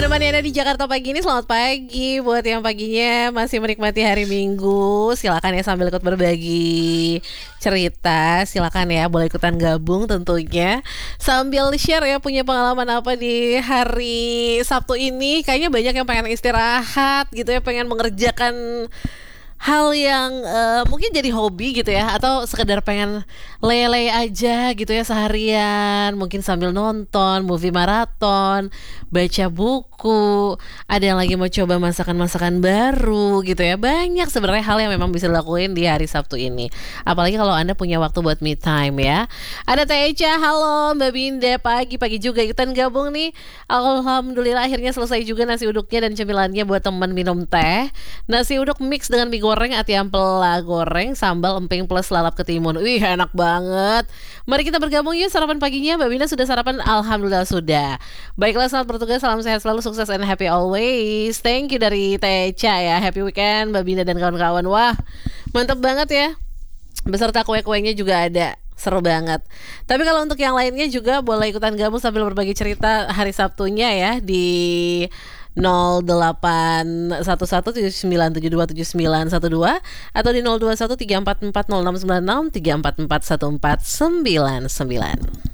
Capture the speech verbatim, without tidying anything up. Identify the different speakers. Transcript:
Speaker 1: Menemani Anda di Jakarta pagi ini, selamat pagi. Buat yang paginya masih menikmati hari Minggu, silakan ya sambil ikut berbagi cerita. Silakan ya, boleh ikutan gabung tentunya. Sambil share ya, punya pengalaman apa di hari Sabtu ini. Kayaknya banyak yang pengen istirahat gitu ya, pengen mengerjakan hal yang uh, mungkin jadi hobi gitu ya, atau sekedar pengen lele aja gitu ya seharian, mungkin sambil nonton movie maraton, baca buku, ada yang lagi mau coba masakan-masakan baru gitu ya. Banyak sebenarnya hal yang memang bisa dilakuin di hari Sabtu ini, apalagi kalau Anda punya waktu buat me time ya. Ada Teh Echa, halo Mbak Binda, pagi-pagi juga ikutan gabung nih. Alhamdulillah akhirnya selesai juga nasi uduknya dan cemilannya buat teman minum teh. Nasi uduk mix dengan mie goreng, ati ampela goreng, sambal emping plus lalap ketimun. Wih, enak banget. Mari kita bergabung yuk sarapan paginya. Mbak Bina sudah sarapan? Alhamdulillah sudah. Baiklah, selamat bertugas, salam sehat selalu, sukses and happy always. Thank you dari Teca ya. Happy weekend Mbak Bina dan kawan-kawan. Wah, mantap banget ya. Beserta kue-kuenya juga ada. Seru banget. Tapi kalau untuk yang lainnya juga boleh ikutan gabung sambil berbagi cerita hari Sabtunya ya di nol delapan satu satu tujuh sembilan tujuh dua tujuh sembilan satu dua atau di nol dua satu tiga empat empat nol enam sembilan enam tiga empat empat satu empat sembilan sembilan.